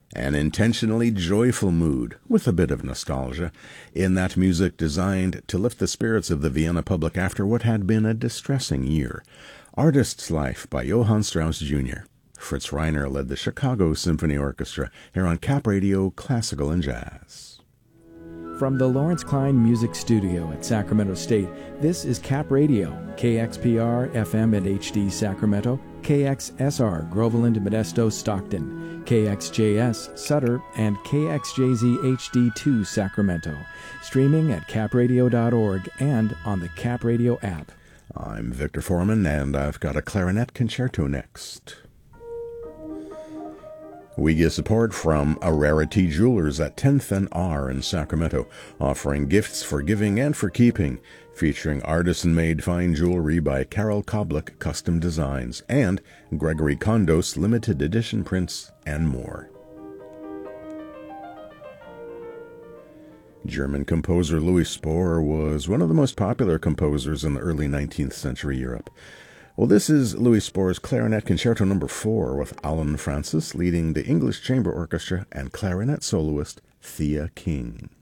An intentionally joyful mood, with a bit of nostalgia, in that music designed to lift the spirits of the Vienna public after what had been a distressing year. Artist's Life by Johann Strauss Jr. Fritz Reiner led the Chicago Symphony Orchestra here on Cap Radio Classical and Jazz. From the Lawrence Klein Music Studio at Sacramento State, this is Cap Radio, KXPR FM and HD Sacramento, KXSR Groveland, Modesto, Stockton, KXJS Sutter, and KXJZ HD2 Sacramento. Streaming at capradio.org and on the Cap Radio app. I'm Victor Foreman, and I've got a clarinet concerto next. We get support from A Rarity Jewelers at 10th and R in Sacramento, offering gifts for giving and for keeping, featuring artisan-made fine jewelry by Carol Koblik Custom Designs and Gregory Kondos limited edition prints and more. German composer Louis Spohr was one of the most popular composers in the early 19th century Europe. Well, this is Louis Spohr's Clarinet Concerto No. 4 with Alan Francis leading the English Chamber Orchestra and clarinet soloist Thea King.